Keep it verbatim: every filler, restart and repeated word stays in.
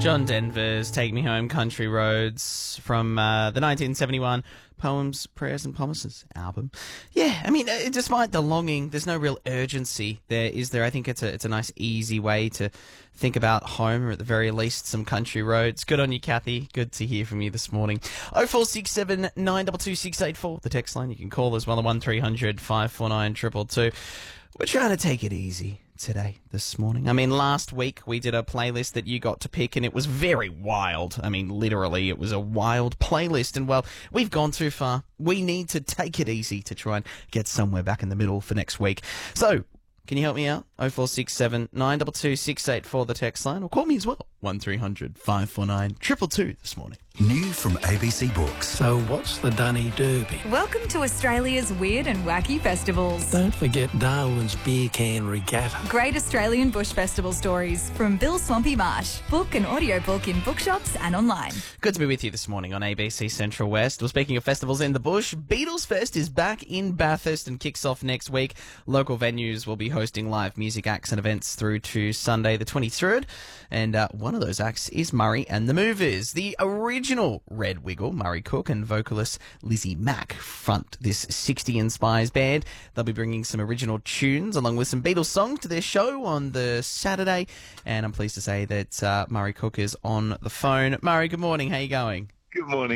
John Denver's Take Me Home, Country Roads from uh, the nineteen seventy-one Poems, Prayers and Promises album. Yeah, I mean, uh, despite the longing, there's no real urgency there, is there? I think it's a it's a nice, easy way to think about home, or at the very least, some country roads. Good on you, Kathy. Good to hear from you this morning. oh four six seven, nine two two, six eight four, the text line. You can call as well at one three hundred, five four nine, two two two. We're trying to take it easy today, this morning. I mean, last week we did a playlist that you got to pick, and it was very wild. I mean, literally, it was a wild playlist, and, well, we've gone too far. We need to take it easy to try and get somewhere back in the middle for next week. So, can you help me out? oh four six seven, nine two two, six eight four, the text line, or call me as well. one three hundred, five four nine, two two two this morning. New from A B C Books. So what's the Dunny Derby? Welcome to Australia's weird and wacky festivals. Don't forget Darwin's Beer Can Regatta. Great Australian Bush Festival stories from Bill Swampy Marsh. Book an audiobook in bookshops and online. Good to be with you this morning on A B C Central West. Well, speaking of festivals in the bush, Beatles Fest is back in Bathurst and kicks off next week. Local venues will be hosting live music acts and events through to Sunday the twenty-third. And uh, one of those acts is Murray and the Movers. The original Red Wiggle, Murray Cook, and vocalist Lizzie Mack front this sixty Inspires band. They'll be bringing some original tunes along with some Beatles songs to their show on the Saturday. And I'm pleased to say that uh, Murray Cook is on the phone. Murray, good morning. How you going? Good morning.